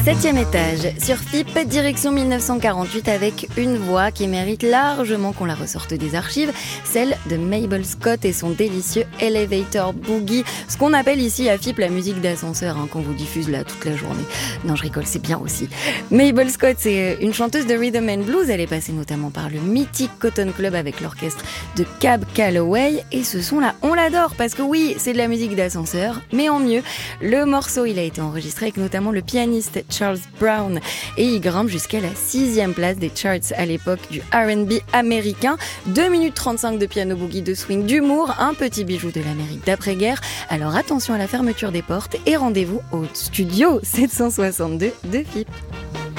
7e étage, sur FIP, direction 1948 avec une voix qui mérite largement qu'on la ressorte des archives, celle de Mabel Scott et son délicieux Elevator Boogie, ce qu'on appelle ici à FIP la musique d'ascenseur qu'on vous diffuse là toute la journée. Non, je rigole, c'est bien aussi. Mabel Scott, c'est une chanteuse de rhythm and blues, elle est passée notamment par le mythique Cotton Club avec l'orchestre de Cab Calloway et ce son-là, on l'adore parce que oui, c'est de la musique d'ascenseur, mais en mieux. Le morceau, il a été enregistré avec notamment le pianiste Charles Brown et il grimpe jusqu'à la 6e place des charts à l'époque du R&B américain. 2 minutes 35 de piano boogie, de swing, d'humour, un petit bijou de l'Amérique d'après-guerre. Alors attention à la fermeture des portes et rendez-vous au studio 762 de FIP.